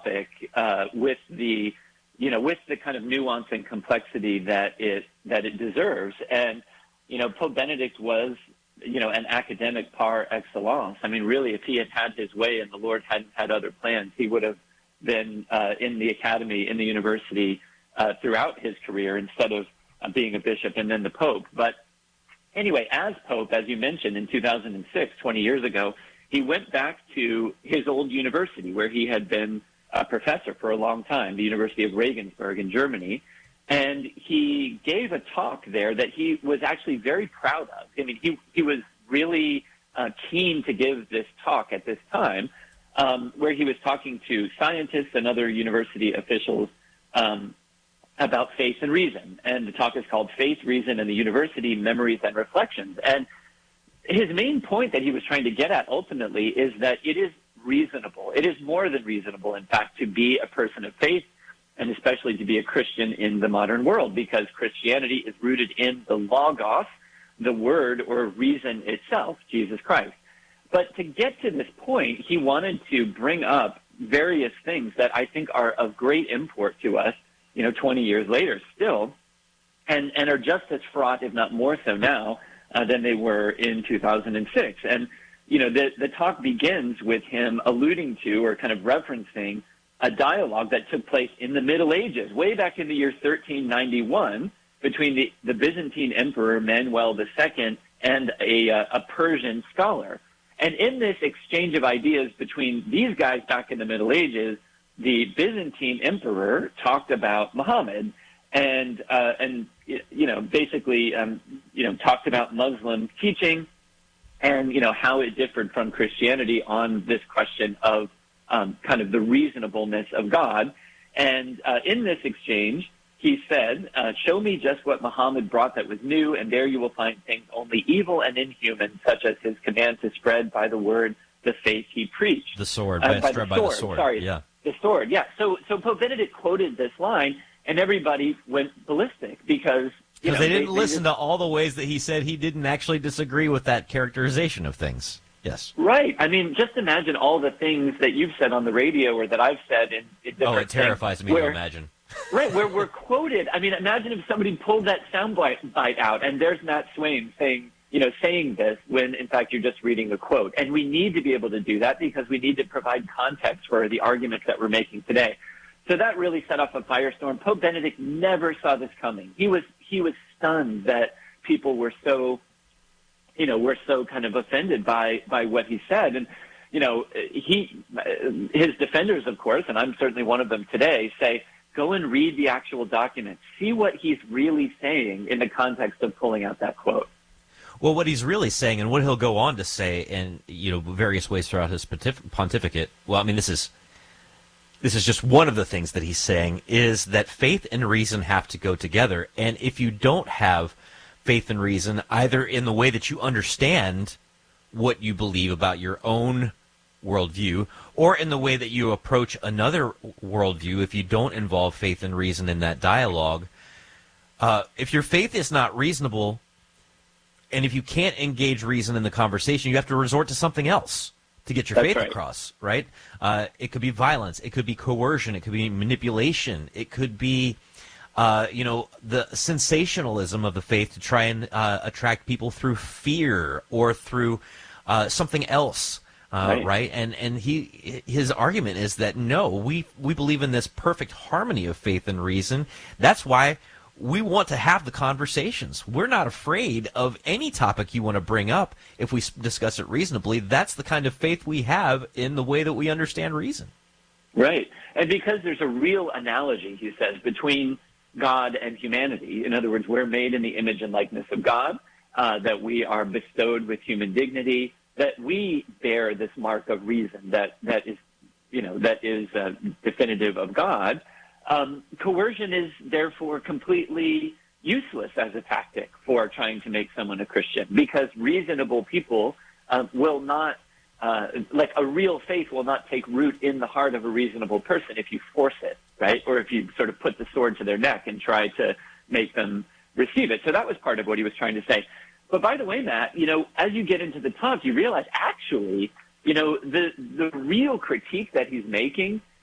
topic with the kind of nuance and complexity that it deserves. And Pope Benedict was an academic par excellence. I mean, really, if he had had his way and the Lord hadn't had other plans, he would have been in the academy, in the university throughout his career instead of being a bishop and then the Pope. But anyway, as Pope, as you mentioned, in 2006, 20 years ago, he went back to his old university where he had been a professor for a long time, the University of Regensburg in Germany. And he gave a talk there that he was actually very proud of. I mean, he was really keen to give this talk at this time, where he was talking to scientists and other university officials about faith and reason. And the talk is called Faith, Reason, and the University, Memories and Reflections. And his main point that he was trying to get at ultimately is that it is reasonable. It is more than reasonable, in fact, to be a person of faith, and especially to be a Christian in the modern world, because Christianity is rooted in the Logos, the word or reason itself, Jesus Christ. But to get to this point, he wanted to bring up various things that I think are of great import to us, 20 years later still, and are just as fraught, if not more so now, than they were in 2006. And, the talk begins with him alluding to or kind of referencing a dialogue that took place in the Middle Ages, way back in the year 1391, between the Byzantine Emperor Manuel II and a Persian scholar. And in this exchange of ideas between these guys back in the Middle Ages, the Byzantine Emperor talked about Muhammad and basically talked about Muslim teaching and, how it differed from Christianity on this question of kind of the reasonableness of God. And in this exchange, he said, show me just what Muhammad brought that was new, and there you will find things only evil and inhuman, such as his command to spread by the word the faith he preached. The sword, by the sword. Sorry, yeah. The sword, yeah. So Pope Benedict quoted this line, and everybody went ballistic because they didn't listen to all the ways that he said he didn't actually disagree with that characterization of things. Yes. Right. I mean, just imagine all the things that you've said on the radio or that I've said in different it terrifies me to imagine. Right, where we're quoted. I mean, imagine if somebody pulled that soundbite out, and there's Matt Swain saying this when, in fact, you're just reading a quote. And we need to be able to do that because we need to provide context for the arguments that we're making today. So that really set off a firestorm. Pope Benedict never saw this coming. He was stunned that people were so kind of offended by what he said. And, his defenders, of course, and I'm certainly one of them today, say, go and read the actual document. See what he's really saying in the context of pulling out that quote. Well, what he's really saying and what he'll go on to say in, various ways throughout his pontificate, well, I mean, this is just one of the things that he's saying, is that faith and reason have to go together. And if you don't have faith and reason, either in the way that you understand what you believe about your own worldview, or in the way that you approach another worldview, if you don't involve faith and reason in that dialogue, if your faith is not reasonable, and if you can't engage reason in the conversation, you have to resort to something else to get your faith across, right? It could be violence, it could be coercion, it could be manipulation, it could be the sensationalism of the faith to try and attract people through fear or through something else, right? And his argument is that no, we believe in this perfect harmony of faith and reason. That's why we want to have the conversations. We're not afraid of any topic you want to bring up if we discuss it reasonably. That's the kind of faith we have in the way that we understand reason. Right. And because there's a real analogy, he says, between God and humanity. In other words, we're made in the image and likeness of God, that we are bestowed with human dignity, that we bear this mark of reason that is definitive of God. Coercion is therefore completely useless as a tactic for trying to make someone a Christian, because reasonable people will not, like a real faith will not take root in the heart of a reasonable person if you force it, right? Or if you sort of put the sword to their neck and try to make them receive it. So that was part of what he was trying to say. But by the way, Matt, as you get into the talk, you realize actually, the real critique that he's making